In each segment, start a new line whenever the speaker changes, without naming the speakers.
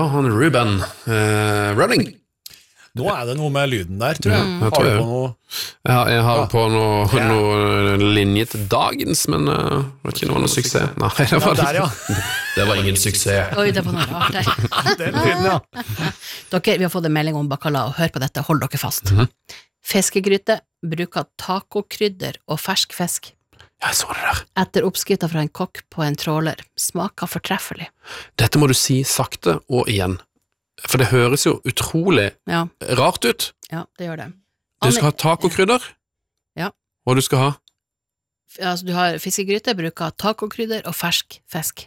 Han Ruben, running.
Nå det noe med lyden der, tror jeg.
Jeg tror
Har du på noe?
Jeg har på noe linje til dagens, men vet ikke noe suksess. Nei, det var,
Der, ja.
det var ingen suksess.
Oi, det var noe rart der.
Den lyden, ja.
Dere, vi har fått en melding om bacalao. Hør på dette, hold dere fast. Fiskegryte bruker tacokrydder og fersk fisk.
Jeg så det der.
Etter oppskrifter fra en kokk på en tråler. Smaker fortreffelig.
Dette må du si sakte og igjen. For det høres jo utrolig rart ut.
Ja, det gjør det.
Du skal ha tacokrydder.
Ja.
Og du skal ha?
Altså, du har fiskegryte, bruker tacokrydder og fersk fisk.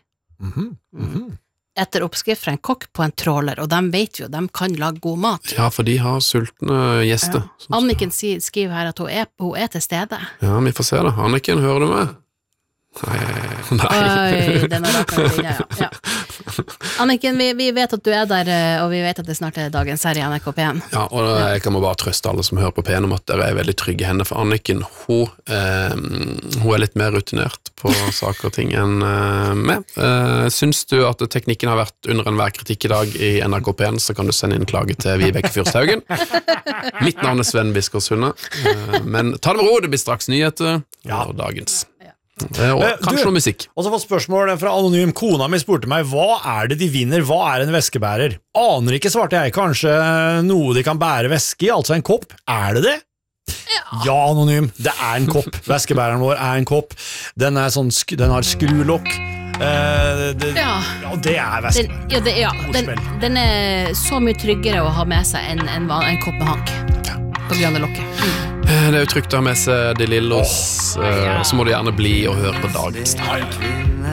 Etter oppskrift fra en kokk på en tråler, og de vet jo, de kan lage god mat.
Ja, for de har sultne gjester.
Ja. Anniken skriver her at hun til stede.
Ja, vi får se det. Anniken, hører du meg? Nei.
Oi, den har rart med det, ja. Anniken, vi vet at du der, og vi vet at det snart dagens serie i NRK P1.
Ja, og jeg kan bare trøste alle som hører på P1 om at dere veldig trygge henne, for Anniken, hun litt mer rutinert på saker og ting enn meg. Syns du at teknikken har vært under enhver kritikk i dag i NRK P1, så kan du sende inn klage til Vibeke Fyrstehaugen. Mitt navn Sven Biskårshunde, men ta det med ro, det blir straks nyheter og dagens. Og kanskje noe musikk.
Og så får spørsmål fra Anonym. Kona mi spurte meg, hva det de vinner? Hva en veskebærer? Aner ikke, svarte jeg. Kanskje noe de kan bære veske i, altså en kopp. Det det? Ja, Anonym, det en kopp. Veskebæreren vår en kopp. Den sånn, den har skrulokk. Ja, det veske.
Den så mye tryggere å ha med seg enn en kopp med hank. På grunn av lokket.
Det jo trygt å ha med seg De Lillos, så må du gjerne bli og høre på dagens dag.